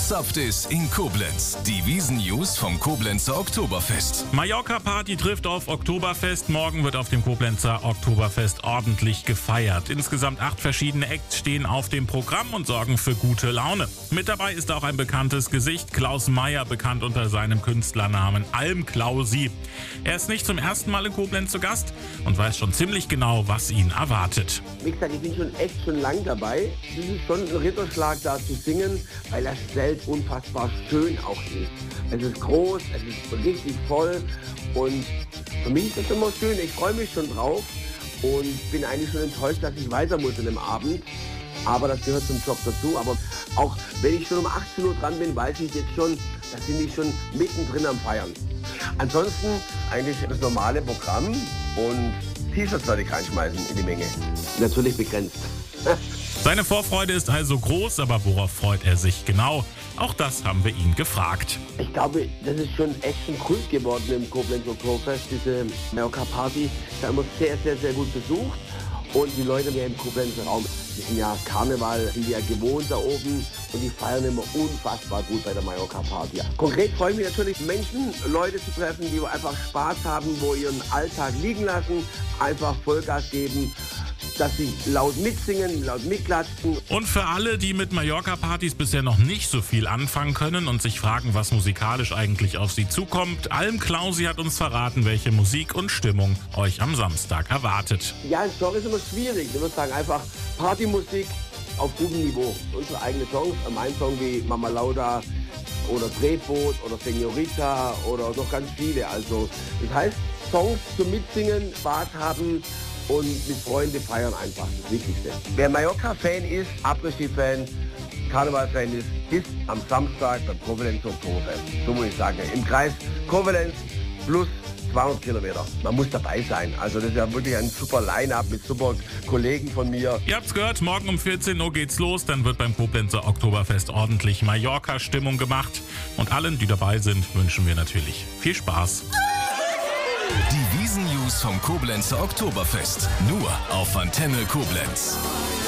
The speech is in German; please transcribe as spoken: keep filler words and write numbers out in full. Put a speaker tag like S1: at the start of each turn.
S1: gezapft ist in Koblenz. Die Wiesn-News vom Koblenzer Oktoberfest.
S2: Mallorca-Party trifft auf Oktoberfest. Morgen wird auf dem Koblenzer Oktoberfest ordentlich gefeiert. Insgesamt acht verschiedene Acts stehen auf dem Programm und sorgen für gute Laune. Mit dabei ist auch ein bekanntes Gesicht, Klaus Meyer, bekannt unter seinem Künstlernamen Almklausi. Er ist nicht zum ersten Mal in Koblenz zu Gast und weiß schon ziemlich genau, was ihn erwartet.
S3: Wie gesagt, ich bin schon echt schon lang dabei. Das ist schon ein Ritterschlag, da zu singen, weil das Zelt unfassbar schön auch ist. Es ist groß, es ist richtig voll und für mich ist das immer schön. Ich freue mich schon drauf und bin eigentlich schon enttäuscht, dass ich weiter muss in dem Abend. Aber das gehört zum Job dazu. Aber auch wenn ich schon um achtzehn Uhr dran bin, weiß ich jetzt schon, da sind ich schon mittendrin am Feiern. Ansonsten eigentlich das normale Programm und T-Shirts werde ich reinschmeißen in die Menge. Natürlich begrenzt.
S2: Seine Vorfreude ist also groß, aber worauf freut er sich genau? Auch das haben wir ihn gefragt.
S3: Ich glaube, das ist schon echt ein Kult geworden im Koblenzer Oktoberfest, diese Mallorca-Party. Ist ja immer sehr, sehr, sehr gut besucht. Und die Leute hier im Koblenzer Raum, die sind ja Karneval, sind ja gewohnt da oben und die feiern immer unfassbar gut bei der Mallorca-Party. Konkret freue ich mich natürlich, Menschen, Leute zu treffen, die einfach Spaß haben, wo ihren Alltag liegen lassen, einfach Vollgas geben, dass sie laut mitsingen, laut mitklatschen.
S2: Und für alle, die mit Mallorca-Partys bisher noch nicht so viel anfangen können und sich fragen, was musikalisch eigentlich auf sie zukommt, Almklausi hat uns verraten, welche Musik und Stimmung euch am Samstag erwartet.
S3: Ja, ein Song ist immer schwierig. Ich würde sagen, einfach Partymusik auf gutem Niveau. Unsere eigenen Songs, mein Song wie Mama Lauda oder Drehboot oder Senorita oder noch ganz viele. Also das heißt, Songs zum Mitsingen, Spaß haben und mit Freunden feiern einfach, das Wichtigste. Wer Mallorca-Fan ist, Après-Ski-Fan, Karneval-Fan ist, ist am Samstag beim Koblenzer Oktoberfest. So muss ich sagen, im Kreis Koblenz plus zweihundert Kilometer. Man muss dabei sein. Also das ist ja wirklich ein super Line-Up mit super Kollegen von mir.
S2: Ihr habt's gehört, morgen um vierzehn Uhr geht's los. Dann wird beim Koblenzer Oktoberfest ordentlich Mallorca-Stimmung gemacht. Und allen, die dabei sind, wünschen wir natürlich viel Spaß.
S1: Die Wiesn-News vom Koblenzer Oktoberfest. Nur auf Antenne Koblenz.